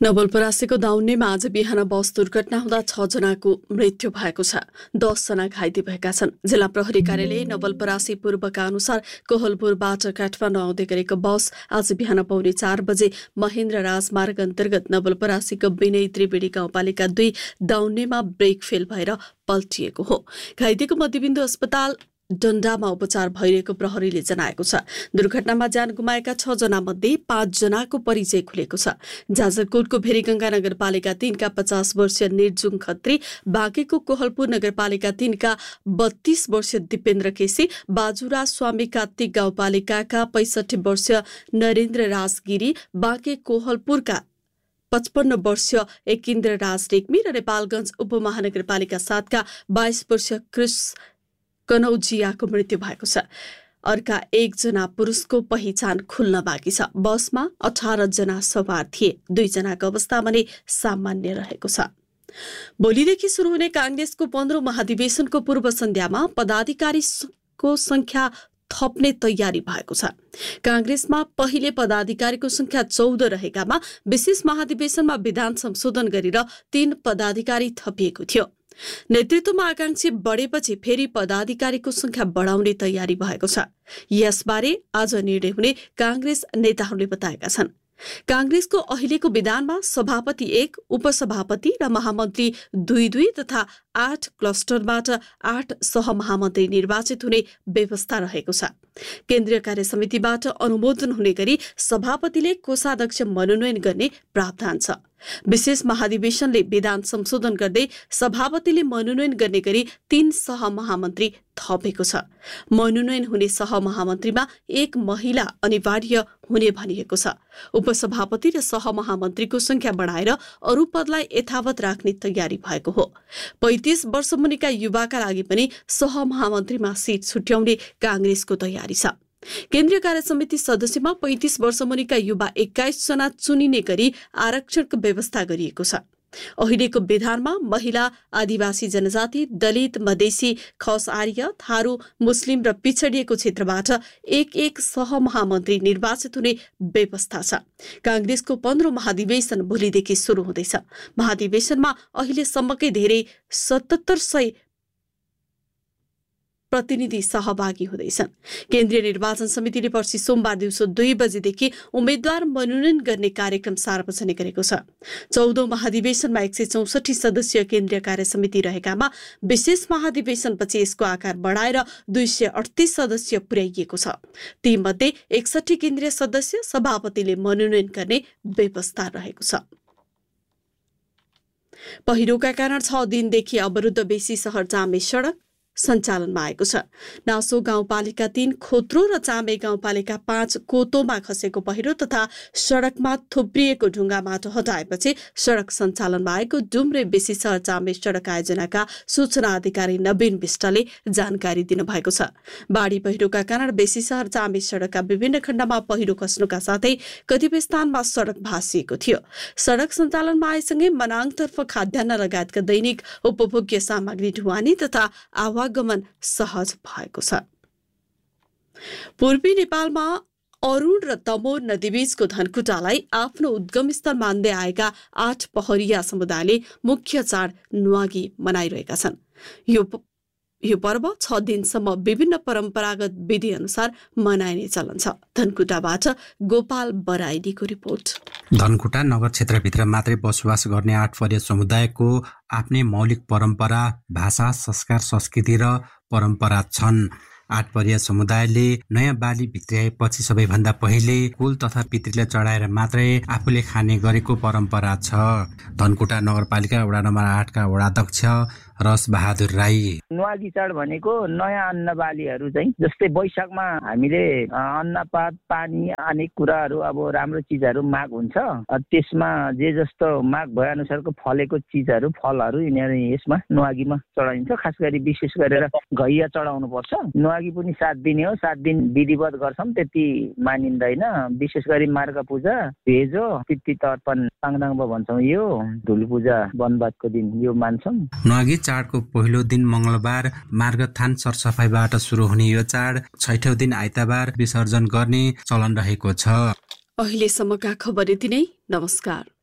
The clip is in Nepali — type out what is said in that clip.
नवलपरासीको दाउन्नेमा आज बिहान बस दुर्घटना हुँदा 6 जनाको मृत्यु भएको छ। 10 जना घाइते भएका छन्। जिल्ला प्रहरी कार्यालय नवलपरासी पूर्वका अनुसार कोहलपुरबाट काठमाडौँ आउँदै गरेको बस आज बिहान पौने 4 बजे महेन्द्र राजमार्ग अन्तर्गत नवलपरासीको विनय त्रिवेणी गाउँपालिका 2 दाउन्नेमा ब्रेक फेल भएर पल्टिएको हो। घाइतेको मध्यबिन्दु अस्पताल डन्डामा उपचार भइरहेको प्रहरीले जनाएको छ। दुर्घटनामा ज्यान गुमाएका 6 जना मध्ये 5 जनाको परिचय खुलेको छ। जाजरकोटको भेरीगंगा नगरपालिका 3 का 50 वर्षीय निर्जुङ खत्री, बाँकेको कोहलपुर नगरपालिका 3 का 32 वर्षीय दिपेन्द्र केसी, बाजुरा स्वामी कार्तिक गाउँपालिकाका 65 वर्षीय नरेन्द्र राजगिरी, बाँके कोहलपुरका 55 वर्षीय एकिन्द्र राज रेग्मी र नेपालगञ्ज उपमहानगरपालिका 7 का 22 वर्षीय क्रिस कनौजियाको मृत्यु भएको छ। अर्का 1 जना पुरुषको पहिचान खुल्न बाँकी छ। बसमा 18 जना सवार थिए। 2 जनाको अवस्था भने सामान्य रहेको छ। भोलिदेखि सुरु हुने कांग्रेसको 15औं महाधिवेशनको पूर्व सन्ध्यामा पदाधिकारीको संख्या थप्ने तयारी भएको छ। कांग्रेसमा पहिले पदाधिकारीको संख्या 14 रहेकामा विशेष महाधिवेशनमा विधान संशोधन गरेर 3 पदाधिकारी थपिएको थियो। नेतृत्वमा आकांक्षी बढेपछि फेरि पदाधिकारीको संख्या बढाउने तयारी भएको छ। यसबारे आज निर्णय हुने कांग्रेस नेताहरूले बताएका छन्। कांग्रेसको अहिलेको विधानमा सभापति 1, उपसभापति र महामन्त्री 2 तथा 8 क्लस्टरबाट 8 सहमहामन्त्री निर्वाचित हुने व्यवस्था रहेको छ। केन्द्रीय कार्य समितिबाट अनुमोदन हुने गरी सभापतिले कोषाध्यक्ष मनोनयन गर्ने प्रावधान छ। विशेष महाधिवेशनले विधान संशोधन गर्दै सभापतिले मनोनयन गर्ने गरी 3 सहमहामन्त्री थपेको छ। मनोनयन हुने सहमहामन्त्रीमा 1 महिला अनिवार्य हुने भनिएको छ। उपसभापति र सहमहामन्त्रीको संख्या बढाएर अरू पदलाई यथावत राख्ने तयारी भएको हो। 35 वर्ष मुनिका युवाका लागि पनि सहमहामन्त्रीमा सीट छुट्याउने कांग्रेसको तयारी छ। केन्द्रीय कार्य समिति सदस्यमा 35 वर्ष मुनिका युवा 21 जना चुनिने गरी आरक्षणको व्यवस्था गरिएको छ। अहिलेको विधानमा महिला, आदिवासी जनजाति, दलित, मधेसी, खस आर्य, थारू, मुस्लिम र पिछडिएको क्षेत्रबाट 1 सहमहामन्त्री निर्वाचित हुने व्यवस्था छ। कांग्रेसको 15औं महाधिवेशन भोलिदेखि सुरु हुँदैछ। महाधिवेशनमा अहिलेसम्मकै धेरै 7700 प्रतिनिधि सहभागी हुँदैछन्। केन्द्रीय निर्वाचन समितिले पर्सि सोमबार दिउँसो 2 बजेदेखि उम्मेद्वार मनोनयन गर्ने कार्यक्रम सार्वजनिक गरेको छ। 14औं महाधिवेशनमा 164 सदस्यीय केन्द्रीय कार्य समिति रहेकामा विशेष महाधिवेशनपछि यसको आकार बढाएर 238 सदस्य पुर्याइएको छ। तीमध्ये 61 केन्द्रीय सदस्य सभापतिले मनोनयन गर्ने व्यवस्था रहेको छ। पहिरोका कारण 6 दिनदेखि अवरुद्ध बेसी शहर जामे सडक सञ्चालनमा आएको छ। नासो गाउँपालिका 3 खोत्रो र चामे गाउँपालिका 5 कोतोमा खसेको पहिरो तथा सडकमा थुप्रिएको ढुङ्गा माटो हटाएपछि सडक सञ्चालनमा आएको डुम्रे बेसी शहर चामे सडक आयोजनाका सूचना अधिकारी नवीन विष्टले जानकारी दिनुभएको छ। बाढी पहिरोका कारण बेसी शहर चामे सडकका विभिन्न खण्डमा पहिरो खस्नुका साथै कतिपय स्थानमा सडक भाँसिएको थियो। सडक सञ्चालनमा आएसँगै मनाङतर्फ खाद्यान्न लगायतका दैनिक उपभोग्य सामग्री ढुवानी तथा आवागमन सहज भएको छ। पूर्वी नेपालमा अरुण र तमोर नदीबीचको धनकुटालाई आफ्नो उद्गम स्थल मान्दै आएका 8 पहरिया समुदायले मुख्य चाड नुवागी मनाइरहेका छन्। यो पर्व 6 दिनसम्म विभिन्न परम्परागत विधि अनुसार मनाइने चलन छ। धनकुटाबाट गोपाल बराइलीको रिपोर्ट। धनकुटा नगर क्षेत्रभित्र मात्रै बसोबास गर्ने 8 पहरिया समुदायको आफ्नै मौलिक परम्परा, भाषा, संस्कार, संस्कृति र परम्परा छन्। 8 पहरिया समुदायले नयाँ बाली भित्र्याएपछि सबैभन्दा पहिले कुल तथा पितृलाई चढाएर मात्रै आफूले खाने गरेको परम्परा छ। धनकुटा नगरपालिका वडा नम्बर 8 का वडाध्यक्ष रस बहादुर राई। नुवागी चाड भनेको नयाँ अन्न बालीहरू चाहिँ जस्तै वैशाखमा हामीले अन्नपात, पानी, अनेक कुराहरू अब राम्रो चिजहरू माग हुन्छ। त्यसमा जे जस्तो माग भए अनुसारको फलेको चिजहरू, फलहरू यिनीहरू यसमा नुवागीमा चढाइन्छ। खास गरी विशेष गरेर घैया चढाउनु पर्छ। नुवागी पनि 7 दिन हो। 7 दिन विधिवत गर्छौँ, त्यति मानिँदैन। विशेष गरी मार्ग पूजा, भेजो, पितृ तर्पण, पाङदाङ भन्छौँ, यो धुल पूजा वनवासको दिन यो मान्छौँ। नुवागी चाडको पहिलो दिन मंगलबार मार्गथान सरसफाइबाट सुरु हुने यो चाड 6औं दिन आइतबार विसर्जन गर्ने चलन रहेको छ। अहिलेसम्मका खबर यति नै। नमस्कार।